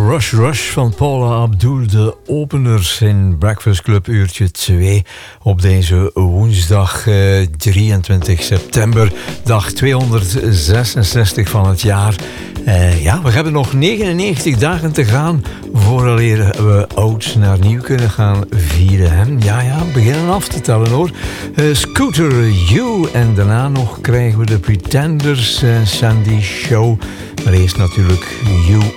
Rush Rush van Paula Abdul, de openers in Breakfast Club uurtje 2 op deze woensdag 23 september, dag 266 van het jaar. We hebben nog 99 dagen te gaan vooraleer we oud naar nieuw kunnen gaan vieren. Hè? Ja, beginnen af te tellen hoor. Scooter, You en daarna nog krijgen we de Pretenders, Sandy Show. Maar eerst natuurlijk You